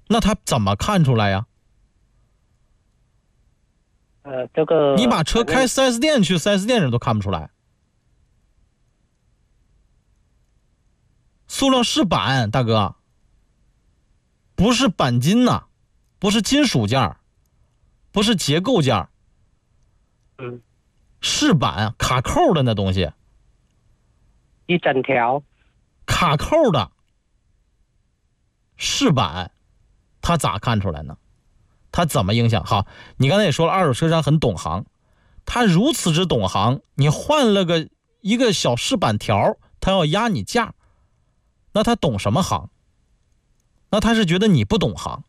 那他怎么看出来呀？ 这个你把车开 4S 店去，4S 店人都看不出来。塑料饰板，大哥，不是钣金呐，不是金属件，不是结构件。饰板卡扣的那东西， 一整条卡扣的饰板，它咋看出来呢？它怎么影响？好，你刚才也说了，二手车商很懂行，他如此之懂行，你换了一个小饰板条，他要压你价，那他懂什么行？那他是觉得你不懂行。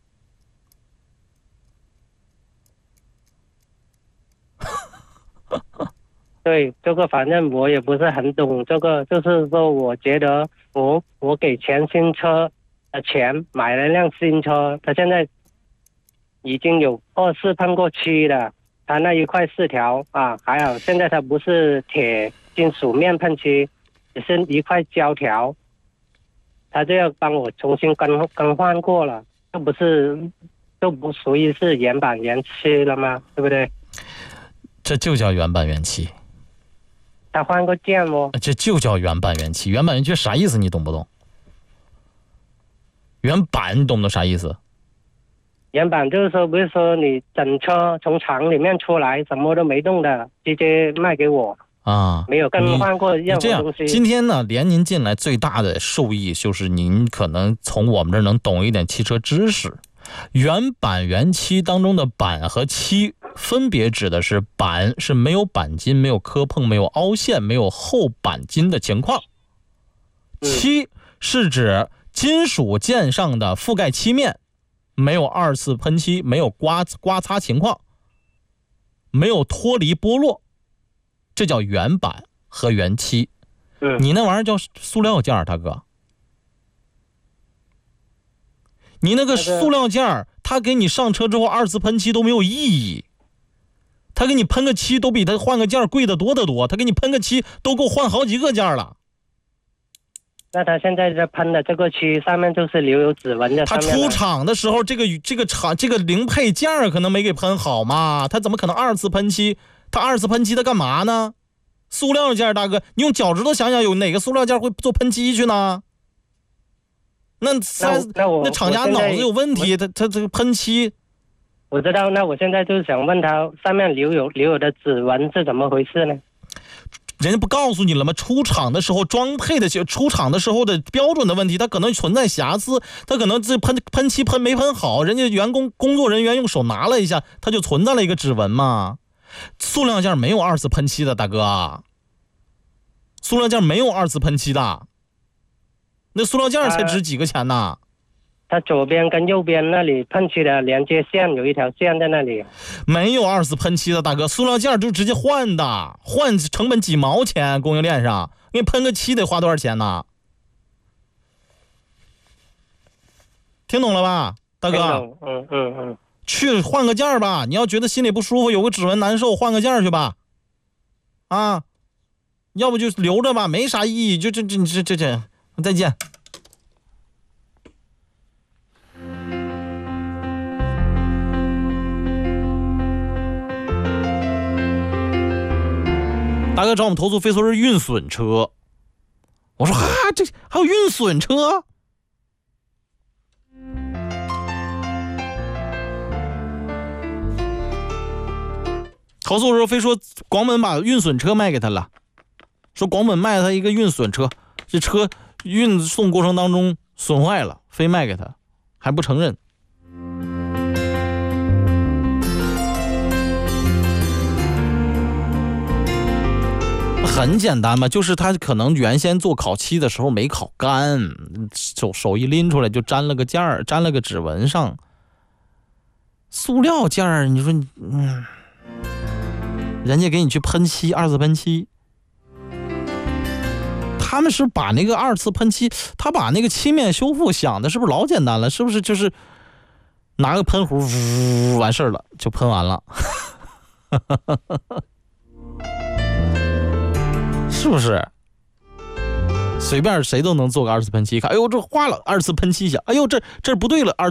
对，这个反正我也不是很懂，这个就是说，我觉得我给全新车的钱买了辆新车，他现在已经有24喷过漆的，他那一块4条啊，还好现在它不是铁金属面喷漆，只是一块胶条，他就要帮我重新更换过了，就不属于是原版原漆了吗？对不对？ 这就叫原版原漆。 他换个件哦， 这就叫原版原漆。原版原漆啥意思？你懂不懂？原版你懂不懂啥意思？ 原版就是说，不是说你整车从厂里面出来什么都没动的，直接卖给我啊，没有更换过任何东西。 今天呢，连您进来最大的受益就是您可能从我们这儿能懂一点汽车知识。原版原漆当中的板和漆分别指的是板是没有钣金、没有磕碰、没有凹陷、没有厚钣金的情况，漆是指金属件上的覆盖漆面没有2次喷漆、没有刮擦情况、没有脱离剥落，这叫原板和原漆。你那玩意儿叫塑料件，大哥。你那个塑料件，他给你上车之后2次喷漆都没有意义，他给你喷个漆都比他换个件贵得多得多，他给你喷个漆都够换好几个件了。 那他现在在喷的这个漆上面就是留有指纹的， 他出厂的时候这个零配件可能没给喷好嘛，他怎么可能2次喷漆？他2次喷漆他干嘛呢？塑料件，大哥，你用脚趾头想想，有哪个塑料件会做喷漆去呢？那厂家脑子有问题，他这个喷漆， 我知道。那我现在就是想问他，上面留有的指纹是怎么回事呢？ 人家不告诉你了吗？出厂的时候装配的，出厂的时候的标准的问题，它可能存在瑕疵，它可能这喷漆没喷好，人家工作人员用手拿了一下，它就存在了一个指纹嘛。塑料件没有2次喷漆的，大哥，塑料件没有2次喷漆的。那塑料件才值几个钱呢？ 它左边跟右边那里喷漆的连接线有一条线在那里， 没有2次喷漆的，大哥，塑料件就直接换的，换成本几毛钱，供应链上给你喷个漆得花多少钱呢？听懂了吧，大哥？去换个件吧，你要觉得心里不舒服，有个指纹难受，换个件去吧。啊，要不就留着吧，没啥意义，这，再见。大哥找我们投诉非说是运损车，我说这还有运损车？投诉的时候非说广本把运损车卖给他了，说广本卖他一个运损车，这车运送过程当中损坏了，非卖给他，还不承认。很简单嘛，就是他可能原先做烤漆的时候没烤干，手一拎出来就粘了个件儿，粘了个指纹上。塑料件儿，你说人家给你去喷漆，2次喷漆，他们是把那个2次喷漆，他把那个漆面修复想的是不是老简单了？是不是就是拿个喷壶完事儿了就喷完了？是不是？随便谁都能做个2次喷漆，看，哎呦这花了2次喷漆一下，哎呦这不对了，